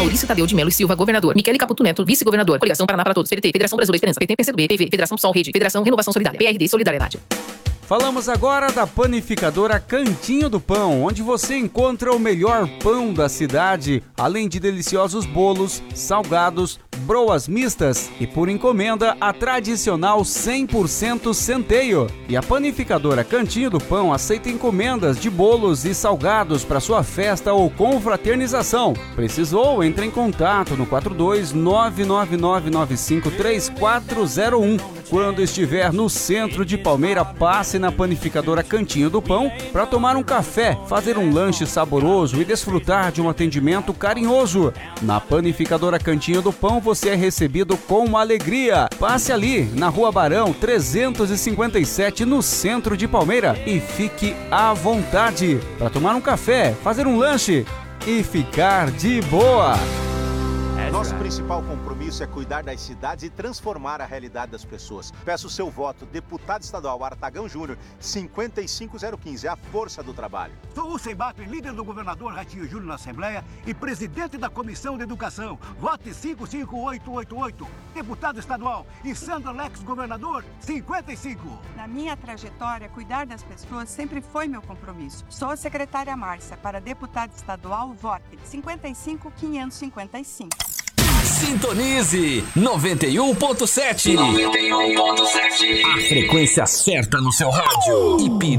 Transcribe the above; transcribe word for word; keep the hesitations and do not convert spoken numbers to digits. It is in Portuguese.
Maurício Tadeu de Melo e Silva, governador. Michele Caputo Neto, vice-governador. Coligação Paraná para Todos. P D T, Federação Brasileira Esperança. P T, P C do B, P V, Federação Sol Rede, Federação Renovação Solidária. P R D, Solidariedade. Falamos agora da panificadora Cantinho do Pão, onde você encontra o melhor pão da cidade, além de deliciosos bolos, salgados, broas mistas e, por encomenda, a tradicional cem por cento centeio. E a panificadora Cantinho do Pão aceita encomendas de bolos e salgados para sua festa ou confraternização. Precisou? Entre em contato no quatro dois nove nove nove nove cinco três quatro zero um. Quando estiver no centro de Palmeira, passe na panificadora Cantinho do Pão para tomar um café, fazer um lanche saboroso e desfrutar de um atendimento carinhoso. Na panificadora Cantinho do Pão você é recebido com alegria. Passe ali na Rua Barão trezentos e cinquenta e sete, no centro de Palmeira, e fique à vontade para tomar um café, fazer um lanche e ficar de boa. Nosso principal compromisso é cuidar das cidades e transformar a realidade das pessoas. Peço o seu voto, deputado estadual Artagão Júnior, cinquenta e cinco zero quinze, a força do trabalho. Sou o Seibap, líder do governador Ratinho Júnior na Assembleia e presidente da Comissão de Educação. Vote cinco cinco oito oito oito. Deputado estadual e Sandro Alex, governador, cinquenta e cinco. Na minha trajetória, cuidar das pessoas sempre foi meu compromisso. Sou a secretária Márcia. Para deputado estadual, vote cinquenta e cinco quinhentos e cinquenta e cinco. Sintonize noventa e um ponto sete. noventa e um ponto sete. A frequência certa no seu rádio.